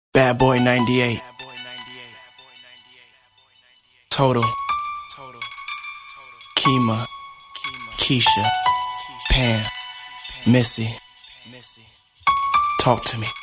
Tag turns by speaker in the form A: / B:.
A: Bad Boy 98. Total. Kima. Keisha. Pam. Missy. Talk to me.